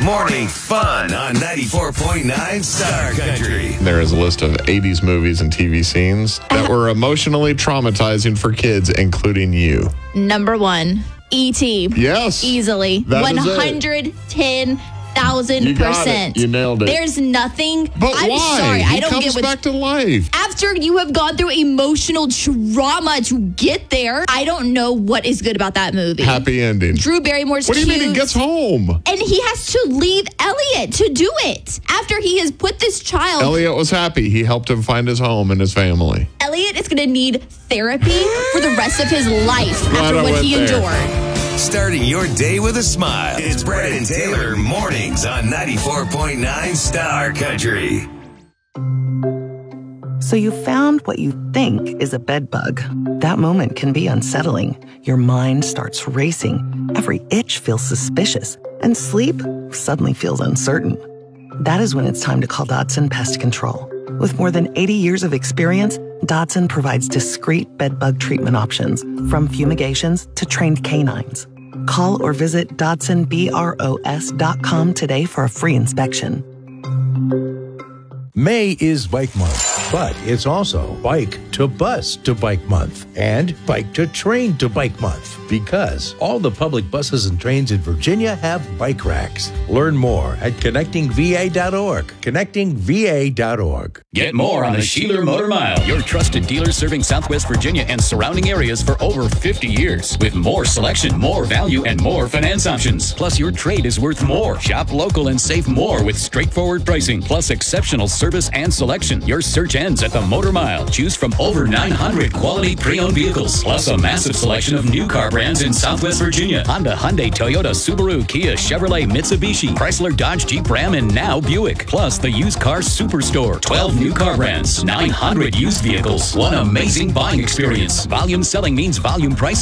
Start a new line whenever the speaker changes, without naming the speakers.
Morning fun on 94.9 Star Country.
There is a list of 80s movies and TV scenes that were emotionally traumatizing for kids, including you.
Number 1, E.T.
Yes.
Easily.
That is it.
110,000%.
You nailed it.
There's nothing.
But
I'm
why?
sorry.
He
I don't
comes
get what.
back to life.
After you have gone through emotional trauma to get there, I don't know what is good about that movie.
Happy ending.
Drew Barrymore's
What do you
cute.
mean he gets home?
And he has to leave Elliot to do it. After he has put this child.
Elliot was happy. He helped him find his home and his family.
Elliot is going to need therapy for the rest of his life
Glad
after
I
what
went
he
there.
endured.
Starting your day with a smile. It's Brett and Taylor mornings on 94.9 Star Country.
So you found what you think is a bed bug. That moment can be unsettling. Your mind starts racing. Every itch feels suspicious. And sleep suddenly feels uncertain. That is when it's time to call Dodson Pest Control. With more than 80 years of experience, Dodson provides discreet bed bug treatment options, from fumigations to trained canines. Call or visit DodsonBROS.com today for a free inspection.
May is Bike Month, but it's also Bike to Bus to Bike Month and Bike to Train to Bike Month, because all the public buses and trains in Virginia have bike racks. Learn more at connectingva.org. Connectingva.org.
Get more on the Sheeler Motor Mile, your trusted dealer serving Southwest Virginia and surrounding areas for over 50 years. With more selection, more value, and more finance options. Plus, your trade is worth more. Shop local and save more with straightforward pricing, plus exceptional service and selection. Your search ends at the Motor Mile. Choose from over 900 quality pre-owned vehicles, plus a massive selection of new car brands in Southwest Virginia. Honda, Hyundai, Toyota, Subaru, Kia, Chevrolet, Mitsubishi, Chrysler, Dodge, Jeep, Ram, and now Buick. Plus the used car superstore. 12 new car brands, 900 used vehicles. One amazing buying experience. Volume selling means volume pricing.